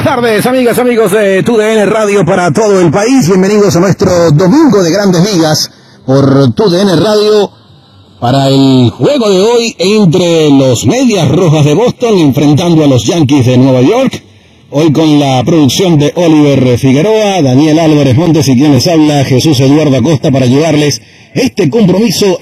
buenas tardes, amigas, amigos de TUDN Radio para todo el país. Bienvenidos a nuestro domingo de Grandes Ligas por TUDN Radio para el juego de hoy entre los Medias Rojas de Boston enfrentando a los Yankees de Nueva York. Hoy con la producción de Oliver Figueroa, Daniel Álvarez Montes y quien les habla, Jesús Eduardo Acosta, para llevarles este compromiso.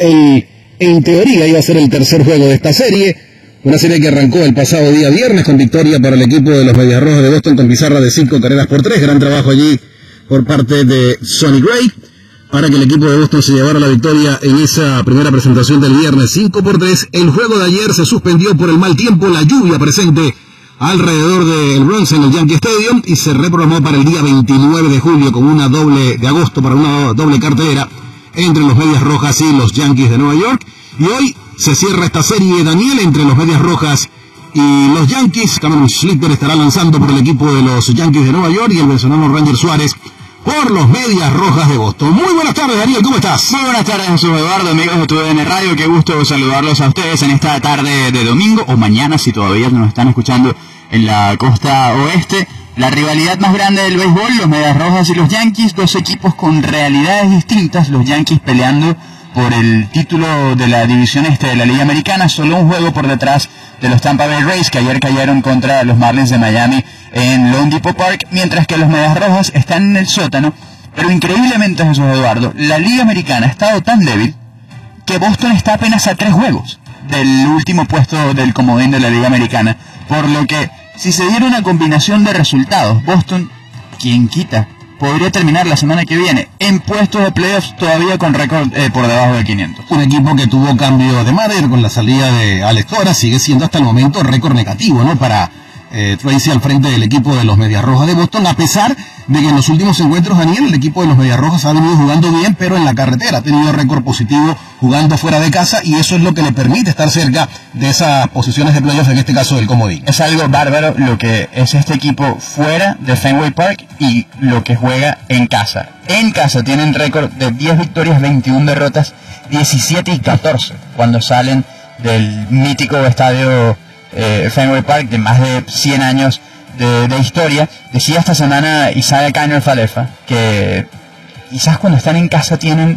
En teoría iba a ser el tercer juego de esta serie. Una serie que arrancó el pasado día viernes con victoria para el equipo de los Medias Rojas de Boston con pizarra de 5-3. Gran trabajo allí por parte de Sonny Gray para que el equipo de Boston se llevara la victoria en esa primera presentación del viernes 5-3. El juego de ayer se suspendió por el mal tiempo, la lluvia presente alrededor del Bronx en el Yankee Stadium, y se reprogramó para el día 29 de julio con una doble de agosto para una doble cartelera entre los Medias Rojas y los Yankees de Nueva York. Y hoy se cierra esta serie, Daniel, entre los Medias Rojas y los Yankees. Cameron Slitter estará lanzando por el equipo de los Yankees de Nueva York y el venezolano Ranger Suárez por los Medias Rojas de Boston. Muy buenas tardes, Daniel, ¿cómo estás? Muy buenas tardes, Jesús Eduardo, amigos de TUDN Radio. Qué gusto saludarlos a ustedes en esta tarde de domingo, o mañana si todavía nos están escuchando en la costa oeste. La rivalidad más grande del béisbol, los Medias Rojas y los Yankees, dos equipos con realidades distintas. Los Yankees peleando por el título de la división este de la Liga Americana, solo un juego por detrás de los Tampa Bay Rays, que ayer cayeron contra los Marlins de Miami en Lone Depot Park, mientras que los Medias Rojas están en el sótano. Pero increíblemente, Jesús Eduardo, la Liga Americana ha estado tan débil que Boston está apenas a 3 juegos del último puesto del comodín de la Liga Americana, por lo que si se diera una combinación de resultados, Boston, quien quita, podría terminar la semana que viene en puestos de playoffs todavía con récord por debajo de 500. Un equipo que tuvo cambio de manager con la salida de Alex Cora, sigue siendo hasta el momento récord negativo, ¿no? Para Tracy al frente del equipo de los Medias Rojas de Boston, a pesar de que en los últimos encuentros, Daniel, el equipo de los Medias Rojas ha venido jugando bien, pero en la carretera ha tenido récord positivo jugando fuera de casa, y eso es lo que le permite estar cerca de esas posiciones de playoffs, en este caso del comodín. Es algo bárbaro lo que es este equipo fuera de Fenway Park y lo que juega en casa. En casa tienen récord de 10 victorias, 21 derrotas, 17 y 14 cuando salen del mítico estadio Fenway Park de más de 100 años de historia. Decía esta semana Isaiah Kiner Falefa que quizás cuando están en casa tienen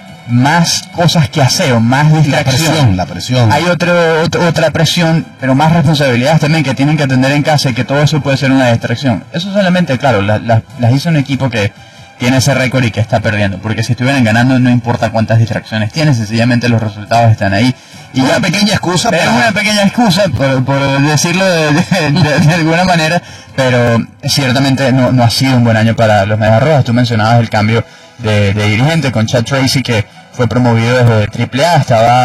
más cosas que hacer, más distracción. La presión. Hay otra presión, pero más responsabilidades también que tienen que atender en casa, y que todo eso puede ser una distracción. Eso solamente, claro, las hizo un equipo que tiene ese récord y que está perdiendo, porque si estuvieran ganando no importa cuántas distracciones tienen, sencillamente los resultados están ahí. Y una pequeña excusa. Es una pequeña excusa, por decirlo de alguna manera, pero ciertamente no ha sido un buen año para los Medias Rojas. Tú mencionabas el cambio de dirigente con Chad Tracy, que fue promovido desde AAA, estaba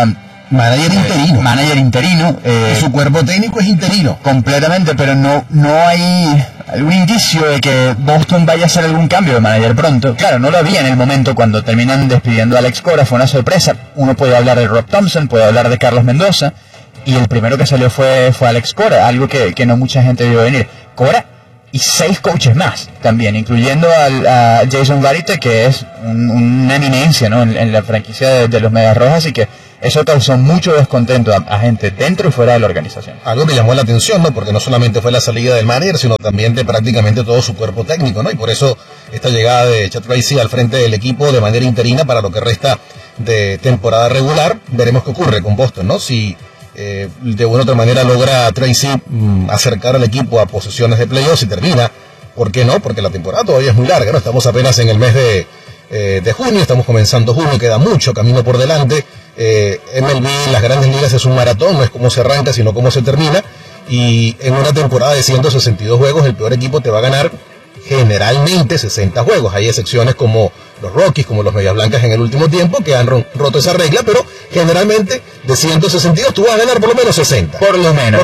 manager interino. Y su cuerpo técnico es interino. Completamente, pero no hay algún indicio de que Boston vaya a hacer algún cambio de manager pronto. Claro, no lo había en el momento cuando terminan despidiendo a Alex Cora, fue una sorpresa. Uno puede hablar de Rob Thompson, puede hablar de Carlos Mendoza, y el primero que salió fue Alex Cora, algo que no mucha gente vio venir. Cora y 6 coaches más también, incluyendo a Jason Garrett, que es una eminencia, ¿no? en la franquicia de los Medias Rojas, y que eso causó mucho descontento a gente dentro y fuera de la organización. Algo que llamó la atención, ¿no? Porque no solamente fue la salida del manager, sino también de prácticamente todo su cuerpo técnico, ¿no? Y por eso esta llegada de Chad Tracy al frente del equipo de manera interina para lo que resta de temporada regular. Veremos qué ocurre con Boston, ¿no? Si de una u otra manera logra Tracy acercar al equipo a posiciones de playoffs y termina, ¿por qué no? Porque la temporada todavía es muy larga, ¿no? Estamos apenas en el mes de junio, estamos comenzando junio, queda mucho camino por delante. MLB, las grandes ligas, es un maratón, no es cómo se arranca, sino cómo se termina, y en una temporada de 162 juegos, el peor equipo te va a ganar generalmente 60 juegos. Hay excepciones como los Rockies, como los Medias Blancas en el último tiempo, que han roto esa regla, pero generalmente de 162 tú vas a ganar por lo menos 60. Por lo menos.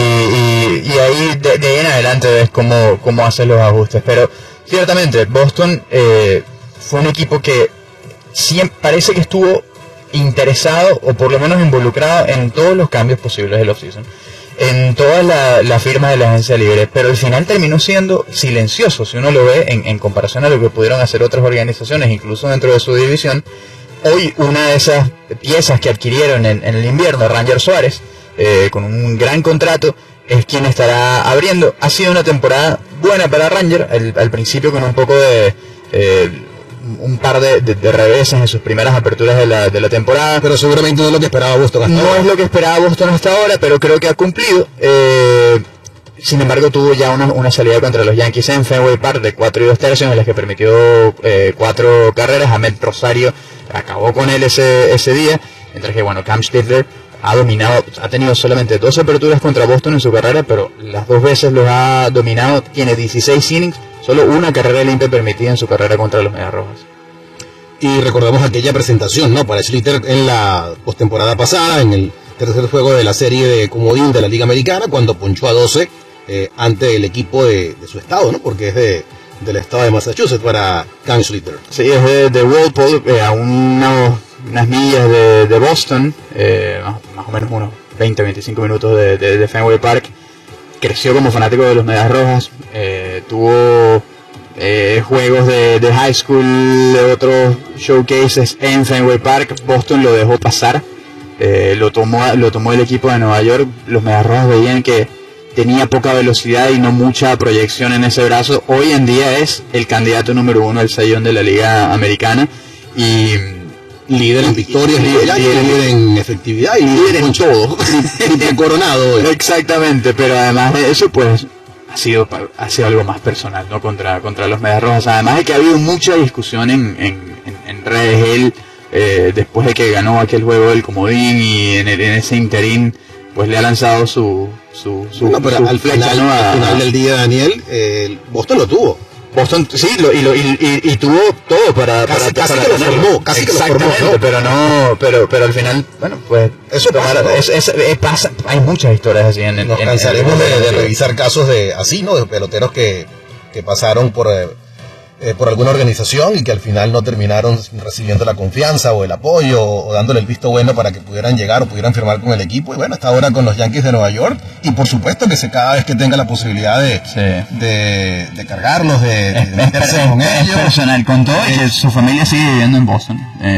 Y ahí de ahí en adelante ves cómo haces los ajustes. Pero ciertamente Boston fue un equipo que siempre parece que estuvo interesado, o por lo menos involucrado, en todos los cambios posibles del offseason, en todas las firmas de la agencia libre, pero al final terminó siendo silencioso, si uno lo ve en comparación a lo que pudieron hacer otras organizaciones, incluso dentro de su división. Hoy una de esas piezas que adquirieron en el invierno, Ranger Suárez, con un gran contrato, es quien estará abriendo. Ha sido una temporada buena para Ranger, al principio con un poco de... un par de reveses en sus primeras aperturas de la temporada. Pero seguramente no es lo que esperaba Boston hasta ahora. No es lo que esperaba Boston hasta ahora, pero creo que ha cumplido. Sin embargo, tuvo ya una salida contra los Yankees en Fenway Park de 4 2/3, en las que permitió 4 carreras. Ahmed Rosario acabó con él ese día, mientras que, bueno, Cam Schlittler ha tenido solamente 2 aperturas contra Boston en su carrera, pero las 2 veces los ha dominado. Tiene 16 innings, solo una carrera limpia permitida en su carrera contra los Medias Rojas. Y recordamos aquella presentación, ¿no?, para Schlitter en la postemporada pasada, en el tercer juego de la serie de comodín de la Liga Americana, cuando ponchó a 12 ante el equipo de su estado, ¿no?, porque es del estado de Massachusetts para Cam Schlitter. Sí, es de Walpole, a unas millas de Boston, más o menos unos 20-25 minutos de Fenway Park. Creció como fanático de los Medias Rojas, tuvo juegos de high school, otros showcases en Fenway Park. Boston lo dejó pasar, lo tomó el equipo de Nueva York. Los Medias Rojas veían que tenía poca velocidad y no mucha proyección en ese brazo. Hoy en día es el candidato número 1 al sayón de la Liga Americana y líder en victorias, líder en efectividad y líder en todo. Coronado. Exactamente, pero además de eso, pues ha sido algo más personal, ¿no?, contra los Medias Rojas. Además de que ha habido mucha discusión en redes. Él, después de que ganó aquel juego del comodín y en ese interín, pues le ha lanzado su pero al final del día, Daniel, Boston lo tuvo. Boston sí, y tuvo todo para casi que lo formó, ¿no? pero al final, bueno, pues eso pasa. Hay muchas historias así nos cansaremos de revisar casos así, ¿no?, de peloteros que pasaron por alguna organización y que al final no terminaron recibiendo la confianza o el apoyo o dándole el visto bueno para que pudieran llegar o pudieran firmar con el equipo. Y bueno, está ahora con los Yankees de Nueva York, y por supuesto que cada vez que tenga la posibilidad de cargarlos, de meterse con ellos. Personal, con todo, su familia sigue viviendo en Boston.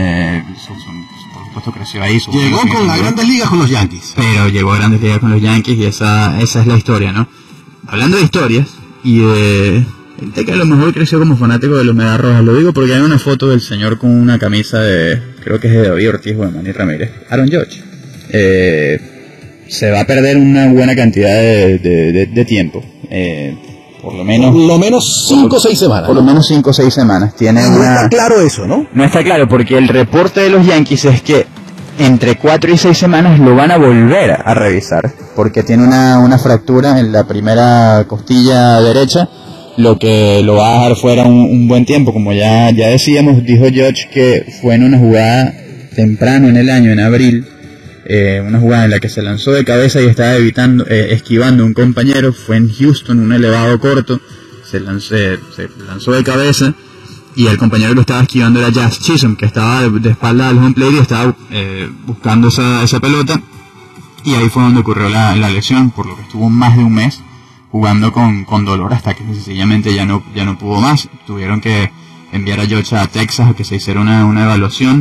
Por supuesto creció ahí. Llegó con las Grandes Ligas con los Yankees. Pero llegó a Grandes Ligas con los Yankees, y esa es la historia, ¿no? Hablando de historias y el Teca a lo mejor creció como fanático de los Medias Rojas. Lo digo porque hay una foto del señor con una camisa creo que es de David Ortiz o de Manny Ramírez. Aaron Judge se va a perder una buena cantidad de tiempo. Por lo menos 5 o 6 semanas. Por lo menos 5 o 6 semanas. No está claro eso, ¿no? No está claro, porque el reporte de los Yankees es que entre 4 y 6 semanas lo van a volver a revisar, porque tiene una fractura en la primera costilla derecha, lo que lo va a dejar fuera un buen tiempo. Como ya decíamos, dijo Judge que fue en una jugada temprano en el año, en abril, una jugada en la que se lanzó de cabeza y estaba esquivando a un compañero. Fue en Houston, un elevado corto, se lanzó de cabeza, y el compañero que lo estaba esquivando era Jazz Chisholm, que estaba de espalda al home plate y estaba buscando esa pelota, y ahí fue donde ocurrió la lesión, por lo que estuvo más de un mes jugando con dolor, hasta que sencillamente ya no pudo más. Tuvieron que enviar a Judge a Texas a que se hiciera una evaluación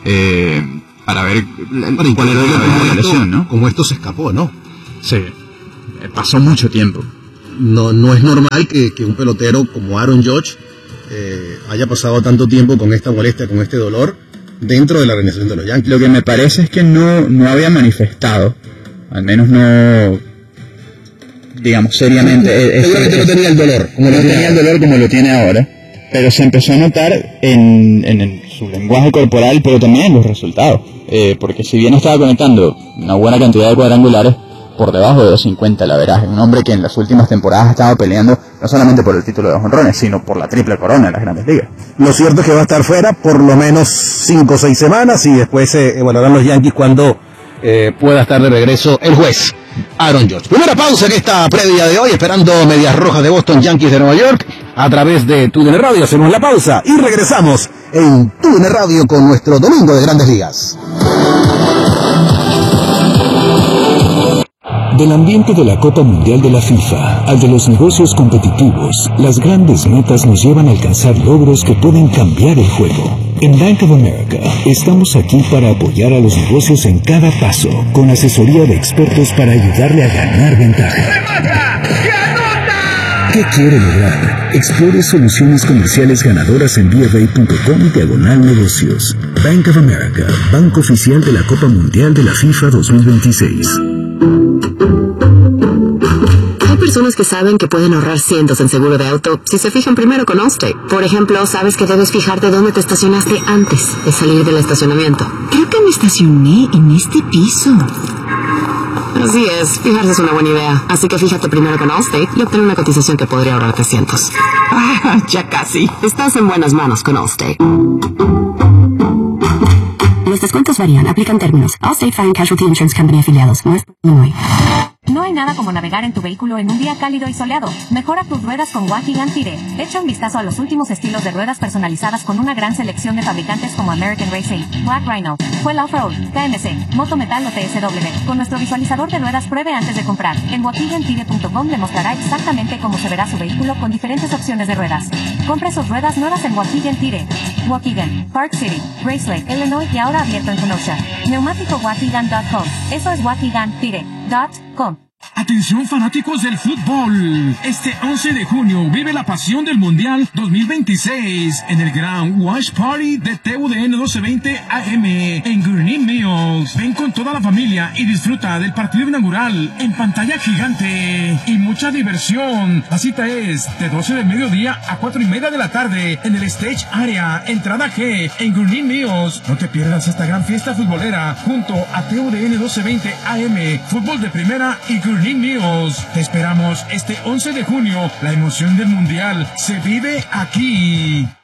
para ver cuál era la lesión, ¿no? Como esto se escapó, ¿no? Sí, pasó mucho tiempo. No es normal que un pelotero como Aaron Judge haya pasado tanto tiempo con esta molestia, con este dolor, dentro de la organización de los Yankees. Lo que me parece es que no había manifestado, al menos no, digamos, seriamente. Seguramente no tenía el dolor. No tenía el dolor como lo tiene ahora, pero se empezó a notar en su lenguaje corporal, pero también en los resultados. Porque si bien estaba conectando una buena cantidad de cuadrangulares, por debajo de 250 el averaje, un hombre que en las últimas temporadas estaba peleando no solamente por el título de jonrones, sino por la triple corona en las Grandes Ligas. Lo cierto es que va a estar fuera por lo menos 5 o 6 semanas, y después evaluarán los Yankees cuando pueda estar de regreso el juez Aaron Judge. Primera pausa en esta previa de hoy, esperando Medias Rojas de Boston, Yankees de Nueva York, a través de TUDN Radio. Hacemos la pausa y regresamos en TUDN Radio con nuestro Domingo de Grandes Ligas. Del ambiente de la Copa Mundial de la FIFA al de los negocios competitivos, las grandes metas nos llevan a alcanzar logros que pueden cambiar el juego. En Bank of America estamos aquí para apoyar a los negocios en cada paso, con asesoría de expertos para ayudarle a ganar ventaja. Que ¿Qué quiere lograr? Explore soluciones comerciales ganadoras en BofA.com/negocios. Bank of America, banco oficial de la Copa Mundial de la FIFA 2026. Hay personas que saben que pueden ahorrar cientos en seguro de auto si se fijan primero con Allstate. Por ejemplo, sabes que debes fijarte dónde te estacionaste antes de salir del estacionamiento. Creo que me estacioné en este piso. Así es, fijarse es una buena idea. Así que fíjate primero con Allstate y obtén una cotización que podría ahorrarte cientos. Ya casi. Estás en buenas manos con Allstate. Los descuentos varían. Aplican términos. Allstate Fire and Casualty Insurance Company afiliados. North Illinois. No hay nada como navegar en tu vehículo en un día cálido y soleado. Mejora tus ruedas con Waukegan Tire. Echa un vistazo a los últimos estilos de ruedas personalizadas con una gran selección de fabricantes como American Racing, Black Rhino, Fuel Offroad, KMC, Moto Metal o TSW. Con nuestro visualizador de ruedas pruebe antes de comprar. En waukegantire.com le mostrará exactamente cómo se verá su vehículo con diferentes opciones de ruedas. Compre sus ruedas nuevas en Waukegan Tire. Waukegan, Park City, Gracelake, Illinois y ahora abierto en Kenosha. Neumáticowaukegan.com. Eso es waukegantire.com. Atención fanáticos del fútbol, este 11 de junio vive la pasión del Mundial 2026 en el gran Watch Party de TUDN 1220 AM en Gurnee Mills. Ven con toda la familia y disfruta del partido inaugural en pantalla gigante y mucha diversión. La cita es de 12 del mediodía a 4:30 de la tarde en el Stage Area, entrada G en Gurnee Mills. No te pierdas esta gran fiesta futbolera junto a TUDN 1220 AM, fútbol de primera y Gurnee Mills. Te esperamos este 11 de junio. La emoción del Mundial se vive aquí.